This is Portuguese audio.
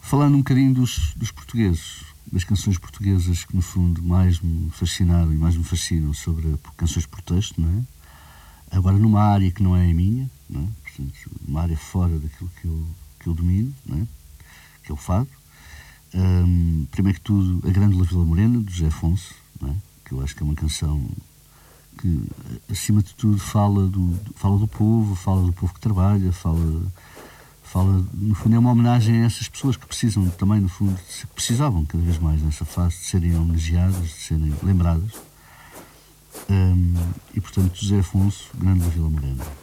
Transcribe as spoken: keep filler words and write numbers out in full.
falando um bocadinho dos, dos portugueses, das canções portuguesas que no fundo mais me fascinaram e mais me fascinam sobre canções por texto, não é? Agora numa área que não é a minha, não é? Portanto, uma área fora daquilo que eu, que eu domino, não é? Que é o fado. Um, primeiro que tudo, A Grândola Vila Morena, do José Afonso, não é? Que eu acho que é uma canção que, acima de tudo, fala do, fala do povo, fala do povo que trabalha, fala, fala, no fundo, é uma homenagem a essas pessoas que precisam também, no fundo, que precisavam cada vez mais nessa fase de serem homenageadas, de serem lembradas. Um, e, portanto, José Afonso, Grândola Vila Morena.